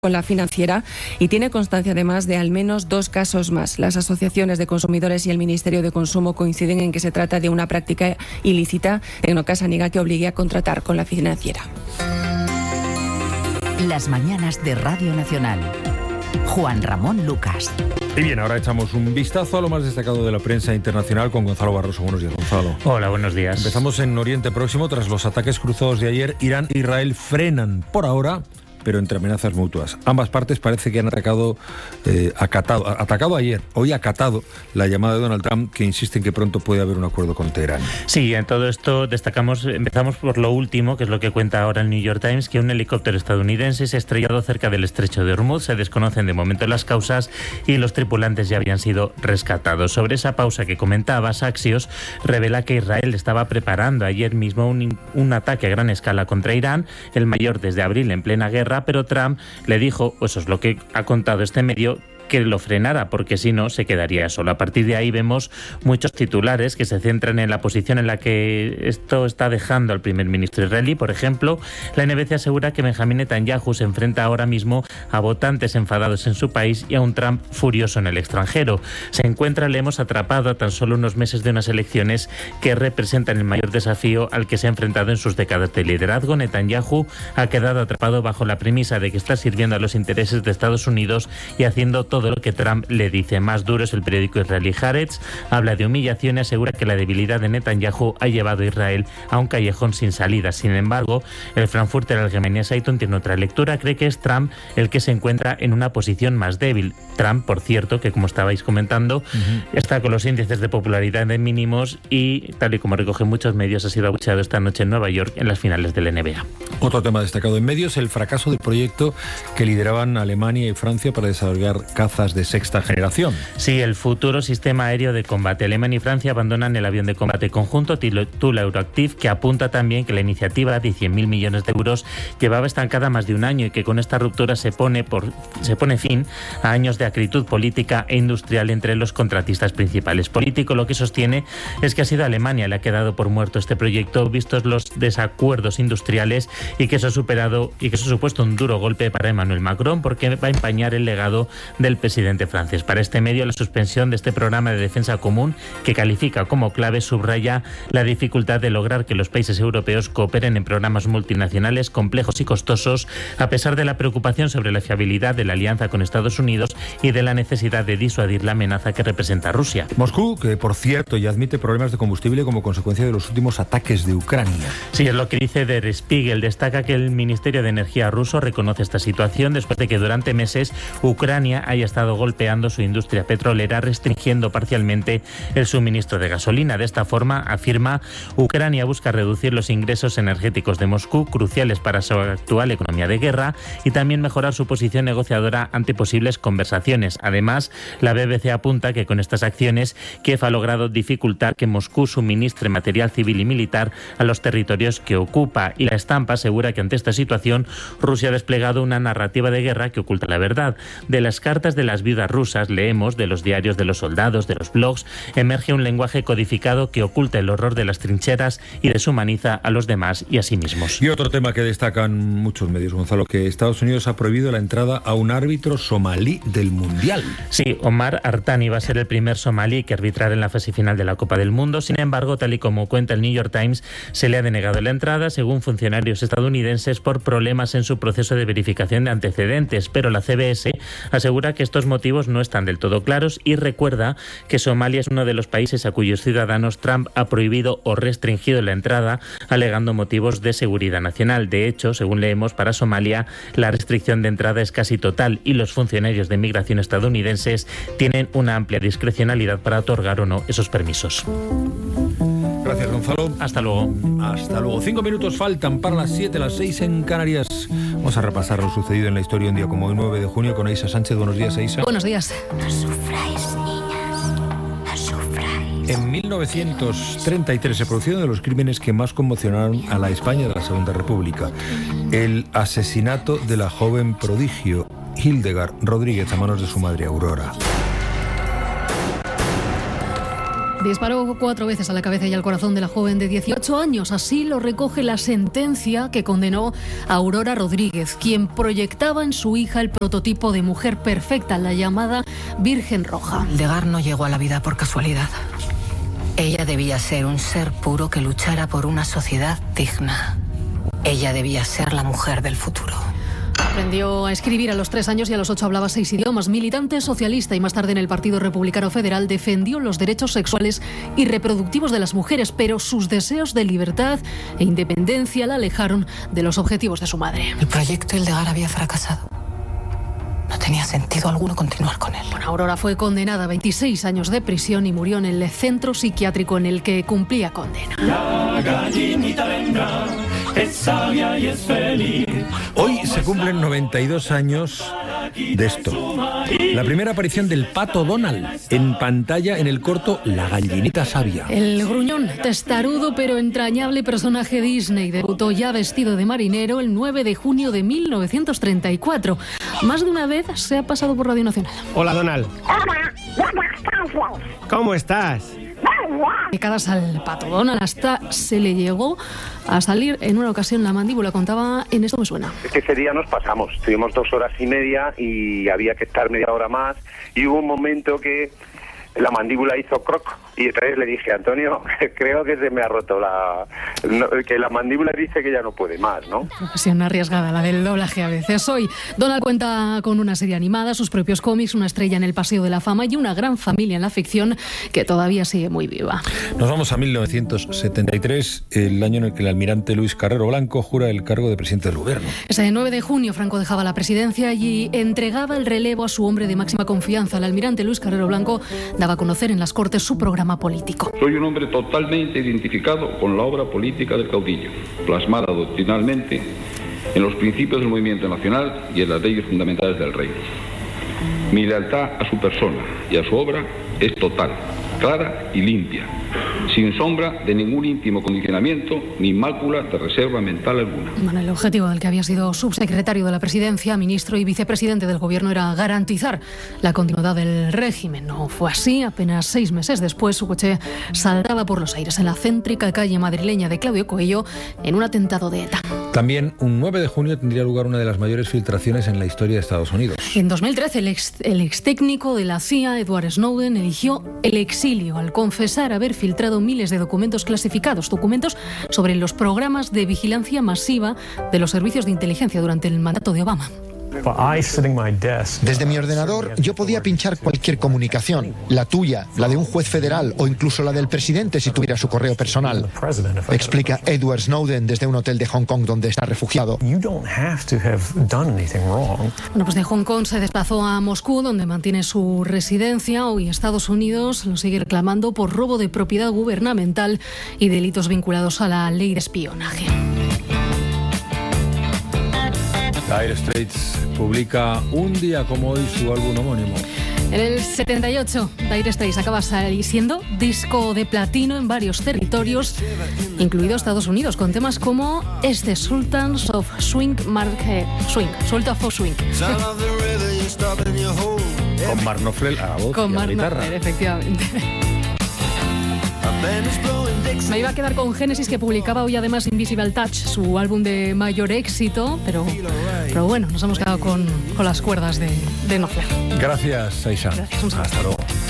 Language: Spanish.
con la financiera y tiene constancia además de al menos 2 casos más. Las asociaciones de consumidores y el Ministerio de Consumo coinciden en que se trata de una práctica ilícita. Tecnocasa niega que obligue a contratar con la financiera. Las mañanas de Radio Nacional. Juan Ramón Lucas. Y bien, ahora echamos un vistazo a lo más destacado de la prensa internacional con Gonzalo Barroso. Buenos días, Gonzalo. Hola, buenos días. Empezamos en Oriente Próximo. Tras los ataques cruzados de ayer, Irán e Israel frenan por ahora, pero entre amenazas mutuas. Ambas partes parece que han atacado ayer, hoy acatado la llamada de Donald Trump, que insiste en que pronto puede haber un acuerdo con Teherán. Sí, en todo esto empezamos por lo último, que es lo que cuenta ahora el New York Times, que un helicóptero estadounidense se ha estrellado cerca del estrecho de Hormuz. Se desconocen de momento las causas y los tripulantes ya habían sido rescatados. Sobre esa pausa que comentaba, Axios revela que Israel estaba preparando ayer mismo un ataque a gran escala contra Irán, el mayor desde abril en plena guerra, pero Trump le dijo, eso es lo que ha contado este medio, que lo frenara, porque si no se quedaría solo. A partir de ahí vemos muchos titulares que se centran en la posición en la que esto está dejando al primer ministro israelí. Por ejemplo, la NBC asegura que Benjamín Netanyahu se enfrenta ahora mismo a votantes enfadados en su país y a un Trump furioso en el extranjero. Se encuentra, le hemos atrapado a tan solo unos meses de unas elecciones que representan el mayor desafío al que se ha enfrentado en sus décadas de liderazgo. Netanyahu ha quedado atrapado bajo la premisa de que está sirviendo a los intereses de Estados Unidos y haciendo todo lo que Trump le dice. Más duro es el periódico israelí Haaretz. Habla de humillación y asegura que la debilidad de Netanyahu ha llevado a Israel a un callejón sin salida. Sin embargo, el Frankfurter Allgemeine Zeitung tiene otra lectura. Cree que es Trump el que se encuentra en una posición más débil. Trump, por cierto, que como estabais comentando, está con los índices de popularidad en mínimos y, tal y como recogen muchos medios, ha sido abucheado esta noche en Nueva York en las finales del NBA. Otro tema destacado en medios, el fracaso del proyecto que lideraban Alemania y Francia para desarrollar cazas de sexta generación. Sí, el futuro sistema aéreo de combate. Alemania y Francia abandonan el avión de combate conjunto Tula Euroactiv, que apunta también que la iniciativa de 100.000 millones de euros llevaba estancada más de un año y que con esta ruptura se pone fin a años de acritud política e industrial entre los contratistas principales. Político, lo que sostiene es que ha sido Alemania la que ha dado por muerto este proyecto, vistos los desacuerdos industriales, y que eso ha supuesto un duro golpe para Emmanuel Macron, porque va a empañar el legado del presidente francés. Para este medio, la suspensión de este programa de defensa común, que califica como clave, subraya la dificultad de lograr que los países europeos cooperen en programas multinacionales complejos y costosos, a pesar de la preocupación sobre la fiabilidad de la alianza con Estados Unidos y de la necesidad de disuadir la amenaza que representa Rusia. Moscú, que por cierto ya admite problemas de combustible como consecuencia de los últimos ataques de Ucrania. Sí, es lo que dice Der Spiegel. Destaca que el Ministerio de Energía ruso reconoce esta situación después de que durante meses Ucrania haya estado golpeando su industria petrolera, restringiendo parcialmente el suministro de gasolina. De esta forma, afirma, Ucrania busca reducir los ingresos energéticos de Moscú, cruciales para su actual economía de guerra, y también mejorar su posición negociadora ante posibles conversaciones. Además, la BBC apunta que con estas acciones Kiev ha logrado dificultar que Moscú suministre material civil y militar a los territorios que ocupa, y la Estampa asegura que ante esta situación Rusia ha desplegado una narrativa de guerra que oculta la verdad. De las cartas de las viudas rusas leemos, de los diarios de los soldados, de los blogs, emerge un lenguaje codificado que oculta el horror de las trincheras y deshumaniza a los demás y a sí mismos. Y otro tema que destacan muchos medios, Gonzalo, que Estados Unidos ha prohibido la entrada a un árbitro somalí del Mundial. Sí, Omar Artani va a ser el primer somalí que arbitrará en la fase final de la Copa del Mundo. Sin embargo, tal y como cuenta el New York Times, se le ha denegado la entrada, según funcionarios estadounidenses, por problemas en su proceso de verificación de antecedentes, pero la CBS asegura que estos motivos no están del todo claros y recuerda que Somalia es uno de los países a cuyos ciudadanos Trump ha prohibido o restringido la entrada, alegando motivos de seguridad nacional. De hecho, según leemos, para Somalia la restricción de entrada es casi total y los funcionarios de migración estadounidenses tienen una amplia discrecionalidad para otorgar o no esos permisos. Gracias, Gonzalo. Hasta luego. Hasta luego. 5 minutos faltan para las 7, las 6 en Canarias. Vamos a repasar lo sucedido en la historia un día como el 9 de junio con Aisa Sánchez. Buenos días, Aisa. Buenos días. No sufráis, niñas. No sufráis. En 1933 se produjo uno de los crímenes que más conmocionaron a la España de la Segunda República. El asesinato de la joven prodigio Hildegard Rodríguez a manos de su madre Aurora. Disparó 4 veces a la cabeza y al corazón de la joven de 18 años. Así lo recoge la sentencia que condenó a Aurora Rodríguez, quien proyectaba en su hija el prototipo de mujer perfecta, la llamada Virgen Roja. Hildegard no llegó a la vida por casualidad. Ella debía ser un ser puro que luchara por una sociedad digna. Ella debía ser la mujer del futuro. Aprendió a escribir a los 3 años y a los 8 hablaba 6 idiomas. Militante socialista y más tarde en el Partido Republicano Federal, defendió los derechos sexuales y reproductivos de las mujeres, pero sus deseos de libertad e independencia la alejaron de los objetivos de su madre. El proyecto Hildegard había fracasado. No tenía sentido alguno continuar con él. Bueno, Aurora fue condenada a 26 años de prisión y murió en el centro psiquiátrico en el que cumplía condena. La gallinita vendrá, es sabia y es feliz. Hoy se cumplen 92 años de esto. La primera aparición del Pato Donald en pantalla en el corto La gallinita sabia. El gruñón, testarudo pero entrañable personaje Disney debutó ya vestido de marinero el 9 de junio de 1934. Más de una vez se ha pasado por Radio Nacional. Hola, Donald. ¿Cómo estás? Décadas al Pato Donald, hasta se le llegó a salir en una ocasión la mandíbula. Contaba en Esto me suena. Es que ese día nos pasamos, estuvimos 2 horas y media y había que estar media hora más y hubo un momento que la mandíbula hizo croc y entonces le dije, Antonio, creo que se me ha roto que la mandíbula dice que ya no puede más, ¿no? Profesión arriesgada la del doblaje a veces. Hoy Donald cuenta con una serie animada, sus propios cómics, una estrella en el Paseo de la Fama y una gran familia en la ficción que todavía sigue muy viva. Nos vamos a 1973, el año en el que el almirante Luis Carrero Blanco jura el cargo de presidente del gobierno. Ese 9 de junio Franco dejaba la presidencia y entregaba el relevo a su hombre de máxima confianza. El almirante Luis Carrero Blanco daba a conocer en las Cortes su programa político. Soy un hombre totalmente identificado con la obra política del caudillo, plasmada doctrinalmente en los principios del movimiento nacional y en las leyes fundamentales del reino. Mi lealtad a su persona y a su obra es total, clara y limpia, sin sombra de ningún íntimo condicionamiento ni mácula de reserva mental alguna. Bueno, el objetivo del que había sido subsecretario de la Presidencia, ministro y vicepresidente del Gobierno era garantizar la continuidad del régimen. No fue así. Apenas 6 meses después, su coche saltaba por los aires en la céntrica calle madrileña de Claudio Coello en un atentado de ETA. También un 9 de junio tendría lugar una de las mayores filtraciones en la historia de Estados Unidos. En 2013, el ex técnico de la CIA, Edward Snowden, eligió el exilio al confesar haber filtrado miles de documentos clasificados, documentos sobre los programas de vigilancia masiva de los servicios de inteligencia durante el mandato de Obama. Desde mi ordenador yo podía pinchar cualquier comunicación, la tuya, la de un juez federal o incluso la del presidente si tuviera su correo personal. Explica Edward Snowden desde un hotel de Hong Kong donde está refugiado. Bueno, pues de Hong Kong se desplazó a Moscú, donde mantiene su residencia. Hoy Estados Unidos lo sigue reclamando por robo de propiedad gubernamental y delitos vinculados a la ley de espionaje. Dire Straits publica un día como hoy su álbum homónimo. En el 78, Dire Straits acaba siendo disco de platino en varios territorios, incluido Estados Unidos, con temas como este, Sultans of Swing, Sultan of Swing. Con Mark Knopfler a la voz y a la guitarra. Efectivamente. Me iba a quedar con Genesis, que publicaba hoy además Invisible Touch, su álbum de mayor éxito, pero bueno, nos hemos quedado con las cuerdas de Knopfler. Gracias, Aisha. Gracias, hasta luego.